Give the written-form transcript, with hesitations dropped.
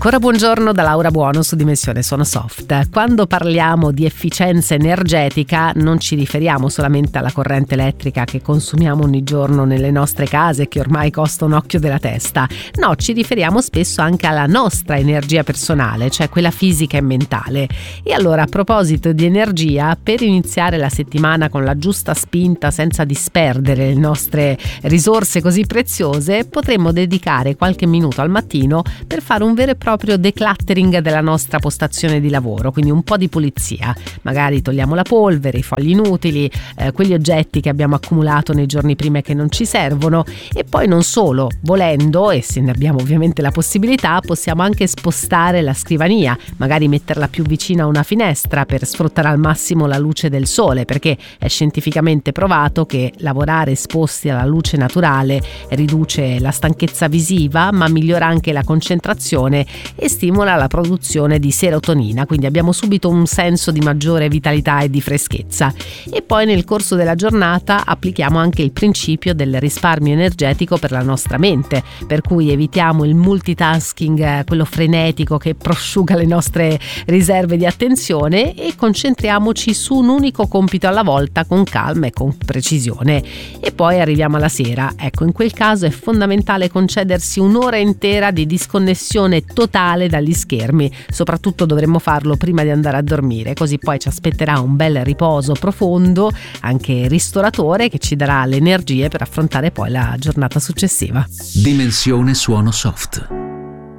Ancora buongiorno da Laura Buono su Dimensione Suono Soft. Quando parliamo di efficienza energetica non ci riferiamo solamente alla corrente elettrica che consumiamo ogni giorno nelle nostre case, che ormai costa un occhio della testa. No, ci riferiamo spesso anche alla nostra energia personale, cioè quella fisica e mentale. E allora, a proposito di energia, per iniziare la settimana con la giusta spinta senza disperdere le nostre risorse così preziose, potremmo dedicare qualche minuto al mattino per fare un vero e proprio decluttering della nostra postazione di lavoro, quindi un po' di pulizia. Magari togliamo la polvere, i fogli inutili, quegli oggetti che abbiamo accumulato nei giorni prima e che non ci servono. E poi non solo, volendo, e se ne abbiamo ovviamente la possibilità, possiamo anche spostare la scrivania, magari metterla più vicina a una finestra per sfruttare al massimo la luce del sole, perché è scientificamente provato che lavorare esposti alla luce naturale riduce la stanchezza visiva, ma migliora anche la concentrazione e stimola la produzione di serotonina, quindi abbiamo subito un senso di maggiore vitalità e di freschezza. E poi nel corso della giornata applichiamo anche il principio del risparmio energetico per la nostra mente, per cui evitiamo il multitasking, quello frenetico che prosciuga le nostre riserve di attenzione, e concentriamoci su un unico compito alla volta con calma e con precisione. E poi arriviamo alla sera. Ecco, in quel caso è fondamentale concedersi un'ora intera di disconnessione totale dagli schermi, soprattutto dovremmo farlo prima di andare a dormire, così poi ci aspetterà un bel riposo profondo, anche ristoratore, che ci darà le energie per affrontare poi la giornata successiva. Dimensione Suono Soft.